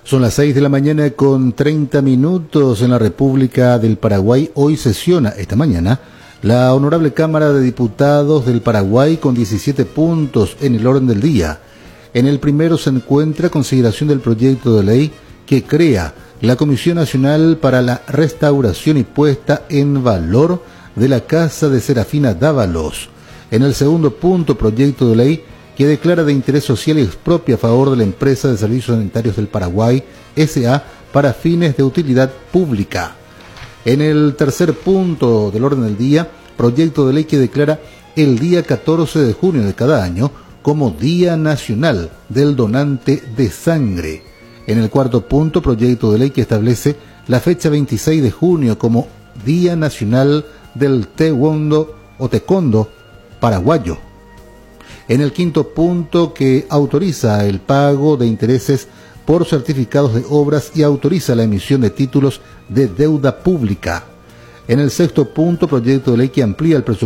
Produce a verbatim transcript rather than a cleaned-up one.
Son las seis de la mañana con treinta minutos en la República del Paraguay. Hoy sesiona, esta mañana, la Honorable Cámara de Diputados del Paraguay con diecisiete puntos en el orden del día. En el primero se encuentra consideración del proyecto de ley que crea la Comisión Nacional para la Restauración y Puesta en Valor de la Casa de Serafina Dávalos. En el segundo punto, proyecto de ley que declara de interés social y expropia a favor de la Empresa de Servicios Sanitarios del Paraguay, S A, para fines de utilidad pública. En el tercer punto del orden del día, proyecto de ley que declara el día catorce de junio de cada año como Día Nacional del Donante de Sangre. En el cuarto punto, proyecto de ley que establece la fecha veintiséis de junio como Día Nacional del Taekwondo o Taekwondo paraguayo. En el quinto punto, que autoriza el pago de intereses por certificados de obras y autoriza la emisión de títulos de deuda pública. En el sexto punto, proyecto de ley que amplía el presupuesto